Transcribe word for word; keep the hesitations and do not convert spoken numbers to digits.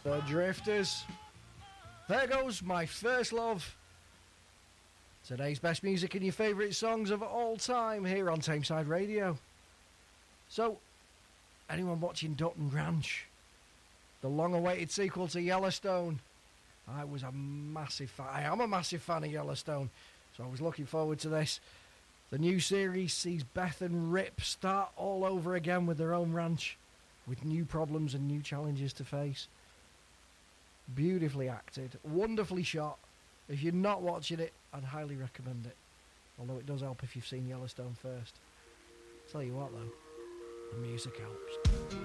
The Drifters. There goes My First Love. Today's best music and your favourite songs of all time here on Tameside Radio. So, anyone watching Dutton Ranch? The long-awaited sequel to Yellowstone. I was a massive fan. I am a massive fan of Yellowstone, so I was looking forward to this. The new series sees Beth and Rip start all over again with their own ranch, with new problems and new challenges to face. Beautifully acted, wonderfully shot. If you're not watching it, I'd highly recommend it. Although it does help if you've seen Yellowstone first. Tell you what though, the music helps.